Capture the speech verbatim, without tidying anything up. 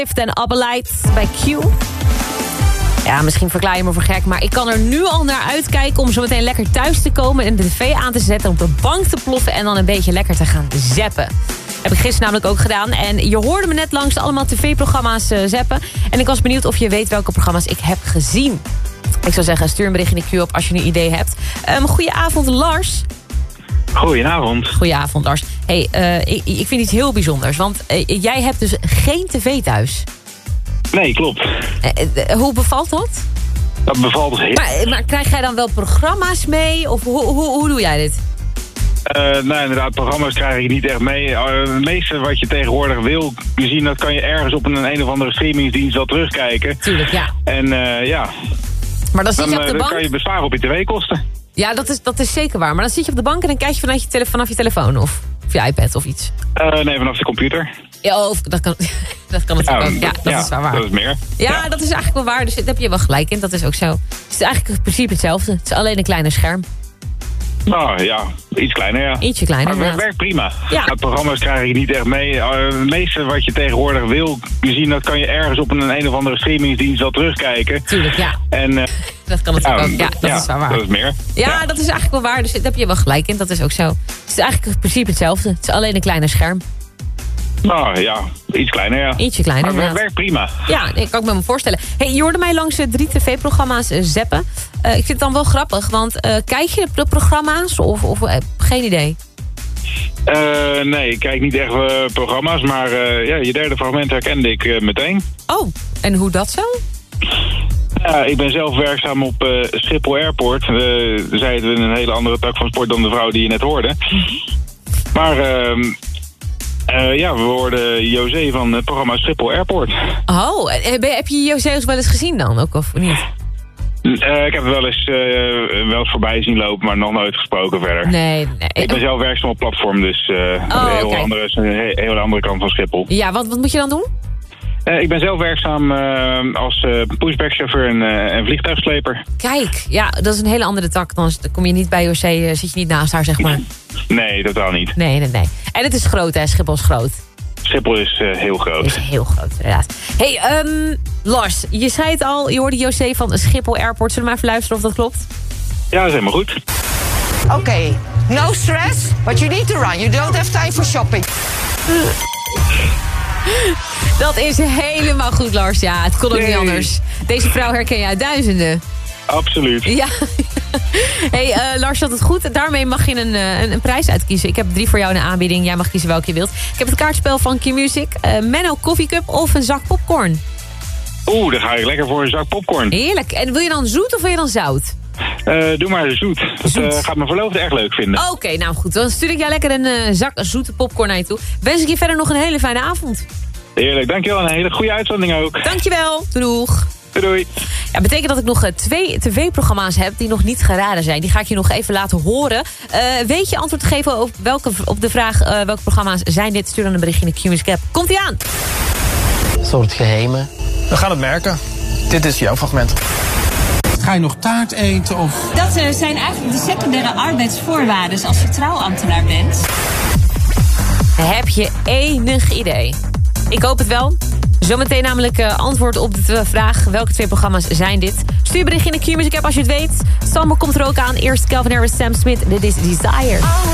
En Abelight bij Q. Ja, misschien verklaar je me voor gek, maar ik kan er nu al naar uitkijken om zo meteen lekker thuis te komen en de tv aan te zetten, op de bank te ploffen en dan een beetje lekker te gaan zappen. Heb ik gisteren namelijk ook gedaan. En je hoorde me net langs allemaal tv-programma's uh, zappen. En ik was benieuwd of je weet welke programma's ik heb gezien. Ik zou zeggen, stuur een bericht in de Q op als je een idee hebt. Um, goedenavond, Lars. Goedenavond. Goedenavond, Lars. Hey, uh, ik, ik vind iets heel bijzonders. Want uh, jij hebt dus geen tv thuis. Nee, klopt. Uh, uh, hoe bevalt dat? Dat bevalt heel... Maar, maar krijg jij dan wel programma's mee? Of hoe, hoe, hoe doe jij dit? Uh, nou, inderdaad, programma's krijg je niet echt mee. Uh, het meeste wat je tegenwoordig wil zien, dat kan je ergens op een, een of andere streamingsdienst wel terugkijken. Tuurlijk, ja. En uh, ja, maar dan, zit dan, je op de uh, dan bank... kan je besparen op je tv-kosten. Ja, dat is, dat is zeker waar. Maar dan zit je op de bank en dan kijk je vanuit je tele- vanaf je telefoon of, of je iPad of iets. Uh, nee, vanaf de computer. Ja, of, dat kan, dat kan natuurlijk ja, ook. Ja, dat ja, is wel waar. Dat is meer. Ja, ja, dat is eigenlijk wel waar. Dus daar heb je wel gelijk in. Dat is ook zo. Het is eigenlijk in principe hetzelfde. Het is alleen een kleiner scherm. Nou ja, iets kleiner, ja. Ietsje kleiner, maar het werkt prima. Ja. Ja, programma's krijg je niet echt mee. Uh, het meeste wat je tegenwoordig wil zien, dat kan je ergens op een, een of andere streamingsdienst wel terugkijken. Tuurlijk, ja. En, uh, dat kan natuurlijk ja, ook. Ja, dat ja, is wel waar. Dat is meer. Ja, ja, dat is eigenlijk wel waar. Dus daar heb je wel gelijk in. Dat is ook zo. Het is eigenlijk in principe hetzelfde. Het is alleen een kleiner scherm. Nou ja, iets kleiner, ja. Ietsje kleiner, maar het ja. werkt prima. Ja, nee, kan ik me me voorstellen. Hey, je hoorde mij langs uh, drie tv-programma's uh, zappen. Uh, ik vind het dan wel grappig, want uh, kijk je de programma's of, of uh, geen idee? Uh, nee, ik kijk niet echt uh, programma's, maar uh, ja, je derde fragment herkende ik uh, meteen. Oh, en hoe dat zo? Ja, ik ben zelf werkzaam op uh, Schiphol Airport. Uh, zij het een hele andere tak van sport dan de vrouw die je net hoorde. Maar... Uh, Uh, ja, we hoorden José van het programma Schiphol Airport. Oh, heb je, heb je José wel eens gezien dan ook, of niet? Uh, ik heb het wel eens, uh, wel eens voorbij zien lopen, maar nog nooit gesproken verder. Nee, nee. Ik ben zelf werkzaam op platform, dus uh, oh, een heel okay. andere, een hele andere kant van Schiphol. Ja, wat, wat moet je dan doen? Uh, ik ben zelf werkzaam uh, als uh, pushbackchauffeur en, uh, en vliegtuigsleper. Kijk, ja, dat is een hele andere tak. Dan kom je niet bij José, uh, zit je niet naast haar, zeg maar. Nee, totaal niet. Nee, nee, nee. En het is groot, hè? Schiphol is groot. Schiphol is uh, heel groot. Is heel groot, inderdaad. Hey, um, Lars, je zei het al, je hoorde José van Schiphol Airport. Zullen we maar even luisteren of dat klopt? Ja, dat is helemaal goed. Oké, okay. No stress, but you need to run. You don't have time for shopping. Dat is helemaal goed, Lars. Ja, het kon ook nee. niet anders. Deze vrouw herken je uit duizenden. Absoluut. Ja. Hey, uh, Lars, dat het goed. Daarmee mag je een, een, een prijs uitkiezen. Ik heb drie voor jou in de aanbieding. Jij mag kiezen welke je wilt. Ik heb het kaartspel van Q-Music, uh, Menno Coffee Cup of een zak popcorn. Oeh, dan ga ik lekker voor een zak popcorn. Heerlijk. En wil je dan zoet of wil je dan zout? Uh, doe maar zoet. Dat uh, gaat mijn verloofde erg leuk vinden. Oké, okay, nou goed. Dan stuur ik jou lekker een uh, zak zoete popcorn naar je toe. Wens ik je verder nog een hele fijne avond. Heerlijk, dankjewel. En een hele goede uitzending ook. Dankjewel. Doeg. Doei, doei. Ja, betekent dat ik nog uh, twee tv-programma's heb die nog niet geraden zijn. Die ga ik je nog even laten horen. Uh, weet je antwoord te geven op, welke, op de vraag uh, welke programma's zijn dit? Stuur dan een berichtje in de Q-Music app. Komt-ie aan. Een soort geheimen. We gaan het merken. Dit is jouw fragment. Ga je nog taart eten of... Dat uh, zijn eigenlijk de secundaire arbeidsvoorwaarden als je trouwambtenaar bent. Heb je enig idee? Ik hoop het wel. Zometeen namelijk uh, antwoord op de vraag welke twee programma's zijn dit. Stuur bericht in de Q-Music app als je het weet. Stammer komt er ook aan. Eerst Calvin Harris, Sam Smith. Dit is Desire.